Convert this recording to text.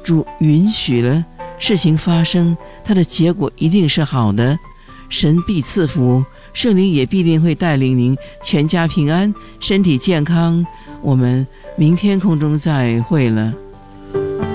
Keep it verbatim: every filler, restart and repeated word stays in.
主允许了事情发生，它的结果一定是好的，神必赐福，圣灵也必定会带领您全家平安，身体健康。我们明天空中再会了。